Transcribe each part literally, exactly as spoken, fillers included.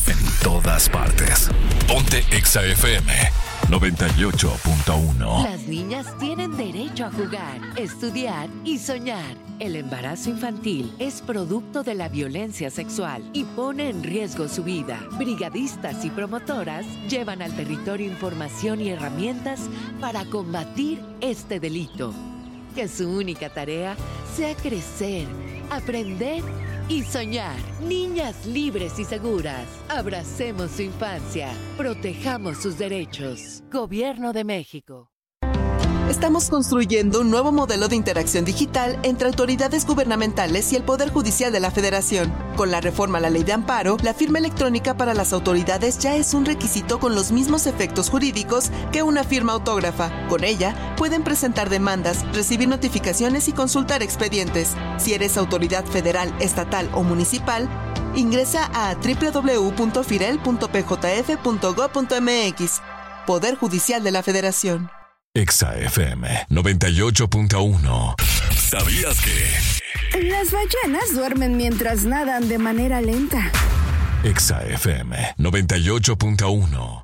En todas partes. Ponte Exa F M noventa y ocho punto uno. Las niñas tienen derecho a jugar, estudiar y soñar. El embarazo infantil es producto de la violencia sexual y pone en riesgo su vida. Brigadistas y promotoras llevan al territorio información y herramientas para combatir este delito. Que su única tarea sea crecer, aprender y soñar. Niñas libres y seguras. Abracemos su infancia. Protejamos sus derechos. Gobierno de México. Estamos construyendo un nuevo modelo de interacción digital entre autoridades gubernamentales y el Poder Judicial de la Federación. Con la reforma a la Ley de Amparo, la firma electrónica para las autoridades ya es un requisito con los mismos efectos jurídicos que una firma autógrafa. Con ella, pueden presentar demandas, recibir notificaciones y consultar expedientes. Si eres autoridad federal, estatal o municipal, ingresa a doble u doble u doble u punto firel punto p j f punto gob punto m x. Poder Judicial de la Federación. Exa F M noventa y ocho punto uno. ¿Sabías que? Las ballenas duermen mientras nadan de manera lenta. Exa F M noventa y ocho punto uno.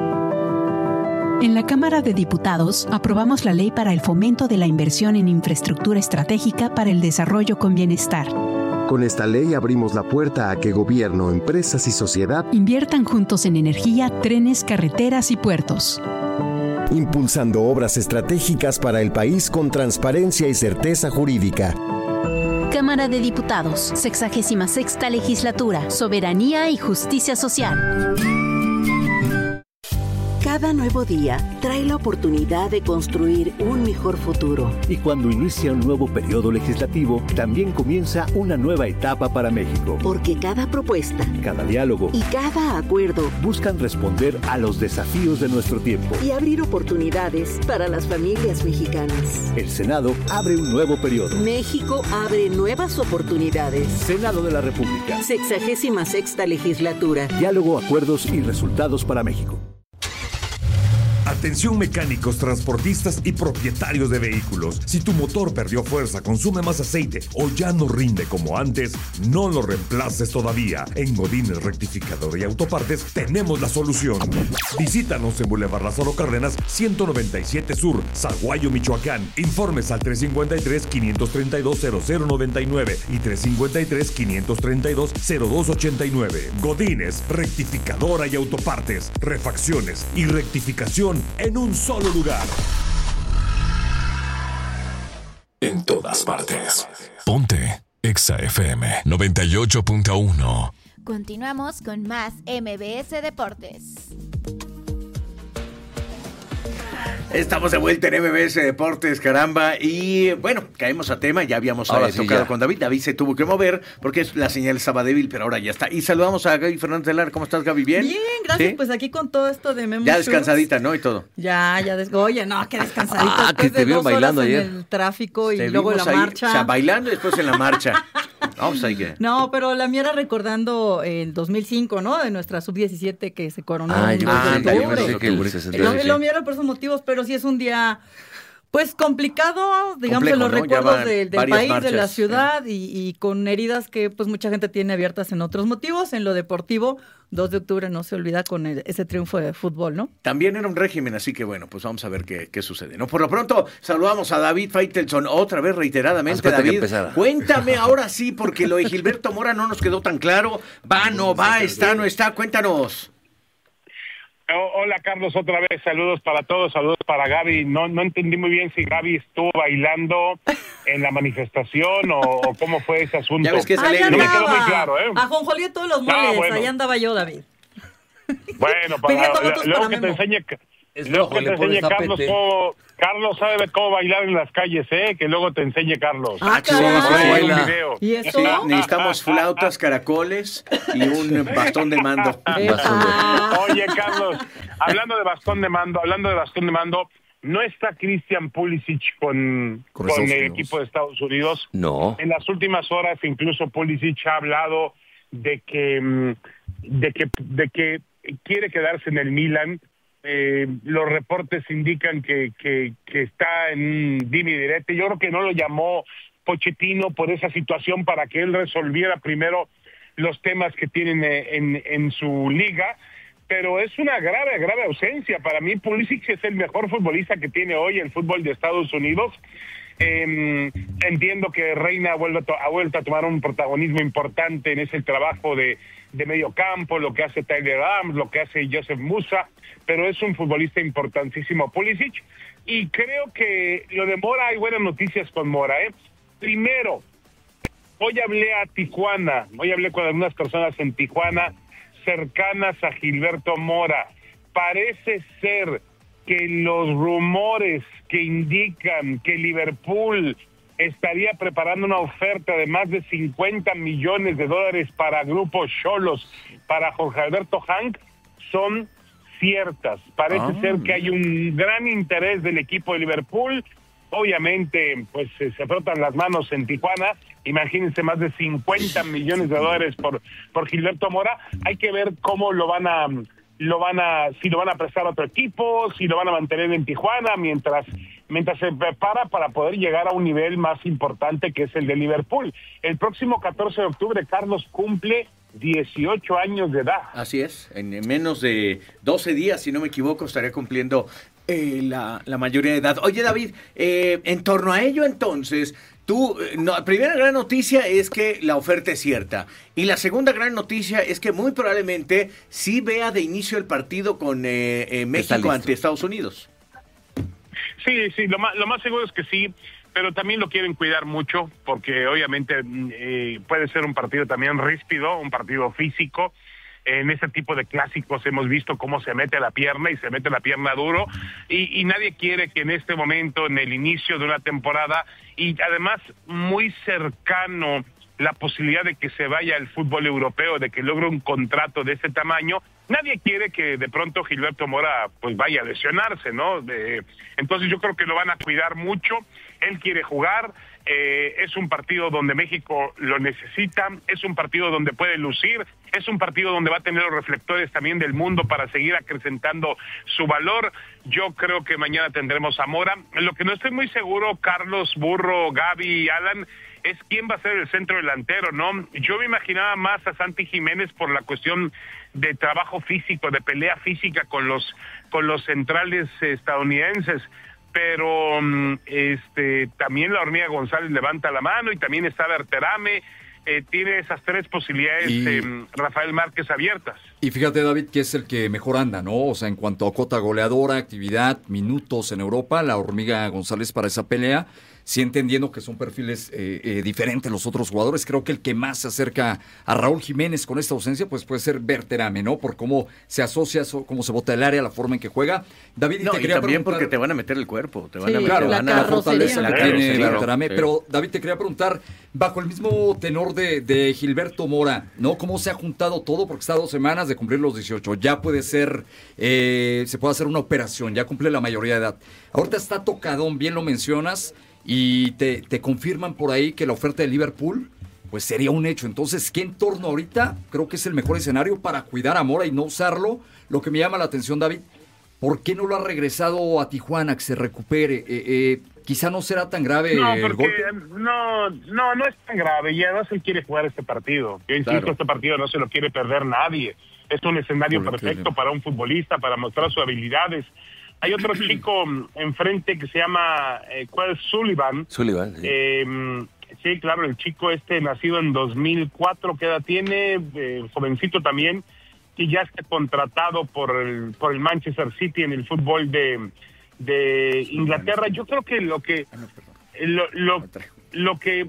En la Cámara de Diputados aprobamos la ley para el fomento de la inversión en infraestructura estratégica para el desarrollo con bienestar. Con esta ley abrimos la puerta a que gobierno, empresas y sociedad inviertan juntos en energía, trenes, carreteras y puertos. Impulsando obras estratégicas para el país con transparencia y certeza jurídica. Cámara de Diputados, sexagésima sexta legislatura, soberanía y justicia social. Cada nuevo día trae la oportunidad de construir un mejor futuro. Y cuando inicia un nuevo periodo legislativo, también comienza una nueva etapa para México. Porque cada propuesta, cada diálogo y cada acuerdo buscan responder a los desafíos de nuestro tiempo y abrir oportunidades para las familias mexicanas. El Senado abre un nuevo periodo. México abre nuevas oportunidades. Senado de la República. Sexagésima sexta legislatura. Diálogo, acuerdos y resultados para México. Atención mecánicos, transportistas y propietarios de vehículos. Si tu motor perdió fuerza, consume más aceite o ya no rinde como antes, no lo reemplaces todavía. En Godínez Rectificador y Autopartes tenemos la solución. Visítanos en Boulevard Lázaro Cárdenas, ciento noventa y siete Sur, Zaguayo, Michoacán. Informes al tres cinco tres, quinientos treinta y dos, cero cero noventa y nueve y tres cinco tres, quinientos treinta y dos, cero dos ochenta y nueve. Godínez Rectificadora y Autopartes. Refacciones y rectificación en un solo lugar. En todas partes. Ponte Exa F M noventa y ocho punto uno. Continuamos con más M B S Deportes. Estamos de vuelta en M B S Deportes, caramba, y bueno, caemos a tema, ya habíamos eh, sí, tocado ya. con David, David se tuvo que mover porque la señal estaba débil, pero ahora ya está. Y saludamos a Gaby Fernández de Lara, ¿cómo estás, Gaby? ¿Bien? Bien, gracias, ¿Sí? Pues aquí con todo esto de Memo Ya Schultz. descansadita, ¿no? Y todo. Ya, ya, des... oye, no, qué descansadita. Ah, que te vieron bailando en ayer. el tráfico y te luego en la ahí, marcha. O sea, bailando y después en la marcha. No, pues hay que... No, pero la mía era recordando el dos mil cinco, ¿no? De nuestra sub diecisiete que se coronó ah, en yo ah, octubre. yo pensé que el, el, lo, lo mío era por esos motivos, pero sí es un día... Pues complicado, digamos, Complejo, en los ¿no? recuerdos de, del país, marchas, de la ciudad, ¿eh? y, y con heridas que pues mucha gente tiene abiertas en otros motivos. En lo deportivo, dos de octubre no se olvida con el, ese triunfo de fútbol, ¿no? También era un régimen, así que bueno, pues vamos a ver qué, qué sucede, ¿no? Por lo pronto, saludamos a David Faitelson, otra vez reiteradamente, David. Cuéntame ahora sí, porque lo de Gilberto Mora no nos quedó tan claro. Va, no va, está, no está, cuéntanos. Hola Carlos, otra vez, saludos para todos, saludos para Gaby. No no entendí muy bien si Gaby estuvo bailando en la manifestación o, o cómo fue ese asunto. Ya ves que Ahí no me quedó muy claro, ¿eh? A Jonjolí de todos los moles, ah, bueno. ahí andaba yo, David. Bueno, para, luego para que Memo. te enseñe, es luego rojo, que te enseñe Carlos cómo, Carlos sabe cómo bailar en las calles, ¿eh? Que luego te enseñe Carlos. Ah, ah ¿Y eso? Sí, necesitamos flautas, caracoles y un bastón de mando. Ah. Oye, Carlos, hablando de bastón de mando, hablando de bastón de mando, ¿no está Christian Pulisic con, con, con el equipo de Estados Unidos? No. En las últimas horas, incluso Pulisic ha hablado de que, de que, de que quiere quedarse en el Milan. Eh, los reportes indican que, que, que está en un dime y direte. Yo creo que no lo llamó Pochettino por esa situación para que él resolviera primero los temas que tienen en, en su liga, pero es una grave, grave ausencia. Para mí Pulisic es el mejor futbolista que tiene hoy el fútbol de Estados Unidos. Eh, entiendo que Reina vuelve a to- ha vuelto a tomar un protagonismo importante en ese trabajo de, de medio campo, lo que hace Tyler Adams, lo que hace Joseph Musa, pero es un futbolista importantísimo Pulisic, y creo que lo de Mora, hay buenas noticias con Mora, ¿eh? Primero, hoy hablé a Tijuana, hoy hablé con algunas personas en Tijuana cercanas a Gilberto Mora. Parece ser que los rumores que indican que Liverpool estaría preparando una oferta de más de cincuenta millones de dólares para Grupo Xolos, para Jorge Alberto Hank, son ciertas. Parece ah. ser que hay un gran interés del equipo de Liverpool. Obviamente, pues se frotan las manos en Tijuana. Imagínense, más de cincuenta millones de dólares por, por Gilberto Mora. Hay que ver cómo lo van a... lo van a, si lo van a prestar a otro equipo, si lo van a mantener en Tijuana, mientras, mientras se prepara para poder llegar a un nivel más importante que es el de Liverpool. El próximo catorce de octubre, Carlos cumple dieciocho años de edad. Así es, en menos de doce días, si no me equivoco, estaría cumpliendo eh, la, la mayoría de edad. Oye, David, eh, en torno a ello entonces, tú, no, la primera gran noticia es que la oferta es cierta, y la segunda gran noticia es que muy probablemente sí vea de inicio el partido con eh, eh, México ante Estados Unidos. Sí, sí, lo más, lo más seguro es que sí, pero también lo quieren cuidar mucho, porque obviamente eh, puede ser un partido también ríspido, un partido físico. En ese tipo de clásicos hemos visto cómo se mete la pierna, y se mete la pierna duro, y, y nadie quiere que en este momento, en el inicio de una temporada, y además muy cercano la posibilidad de que se vaya al fútbol europeo, de que logre un contrato de ese tamaño, nadie quiere que de pronto Gilberto Mora pues vaya a lesionarse, ¿no? De, entonces yo creo que lo van a cuidar mucho. Él quiere jugar, eh, es un partido donde México lo necesita, es un partido donde puede lucir, es un partido donde va a tener los reflectores también del mundo para seguir acrecentando su valor. Yo creo que mañana tendremos a Mora. Lo que no estoy muy seguro, Carlos, Burro, Gaby, Alan, es quién va a ser el centro delantero, ¿no? Yo me imaginaba más a Santi Jiménez por la cuestión de trabajo físico, de pelea física con los con los centrales estadounidenses, pero este también la Hormiga González levanta la mano, y también está Berterame. Eh, tiene esas tres posibilidades, y, eh, Rafael Márquez, abiertas. Y fíjate, David, que es el que mejor anda, ¿no? O sea, en cuanto a cota goleadora, actividad, minutos en Europa, la Hormiga González para esa pelea, sí entendiendo que son perfiles eh, eh, diferentes los otros jugadores. Creo que el que más se acerca a Raúl Jiménez con esta ausencia, pues puede ser Berterame, ¿no? Por cómo se asocia, cómo se bota el área, la forma en que juega. David, y no, te y quería también preguntar... porque te van a meter el cuerpo, te van sí, a meter claro, la, la fortaleza que claro, tiene sí, claro, Berterame. sí. Pero, David, te quería preguntar, bajo el mismo tenor de, de Gilberto Mora, ¿no? ¿Cómo se ha juntado todo? Porque está a dos semanas de cumplir los dieciocho. Ya puede ser, eh, se puede hacer una operación, ya cumple la mayoría de edad. Ahorita está tocadón, bien lo mencionas, y te, te confirman por ahí que la oferta de Liverpool pues sería un hecho. Entonces, ¿qué entorno ahorita creo que es el mejor escenario para cuidar a Mora y no usarlo? Lo que me llama la atención, David, ¿por qué no lo ha regresado a Tijuana, que se recupere? Eh, eh, quizá no será tan grave no, el porque, golpe. No, no, no es tan grave, y además él quiere jugar este partido. Yo insisto, claro. Este partido no se lo quiere perder nadie. Es un escenario porque perfecto quiere. Para un futbolista, para mostrar sus habilidades. Hay otro chico enfrente que se llama eh, ¿cuál es? Sullivan. Sullivan, sí. Eh, sí, claro, el chico este nacido en dos mil cuatro, ¿qué edad tiene? Eh, jovencito también, y ya está contratado por el, por el Manchester City en el fútbol de, de Inglaterra. Yo creo que lo que lo, lo, lo que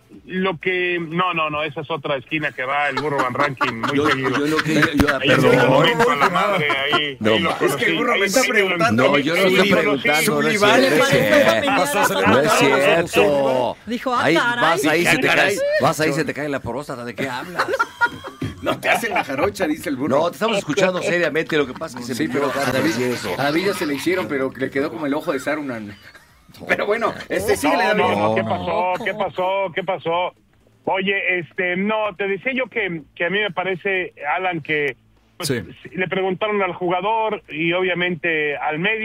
lo que no no no esa es otra esquina que va el Burro Van Ranking muy yo, seguido. Yo lo que yo, ahí perdón, no, la madre, ahí, no, ahí es que el Burro me está preguntando. No, yo no estoy preguntando. No es cierto. No es cierto. Dijo, ah, ahí caray. vas ahí se te cae, vas ahí se te cae la próstata. ¿De qué hablas? No te hacen la jarocha, dice el Burro. No, te estamos escuchando seriamente. Lo que pasa es que se sí, pero a David, a David ya se le hicieron, pero le quedó como el ojo de Saruman. Pero bueno, este sí no, le no, no, ¿qué pasó? ¿Qué pasó? ¿Qué pasó? Oye, este, no, te decía yo que, que a mí me parece, Alan, que pues, sí. le preguntaron al jugador y obviamente al médico.